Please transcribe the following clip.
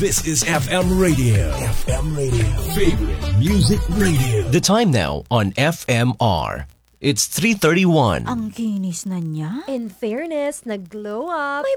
This is FM Radio. FM Radio. Favorite Music Radio. The time now on FMR. It's 3:31. Ang kinis na niya. In fairness, nag-glow up. May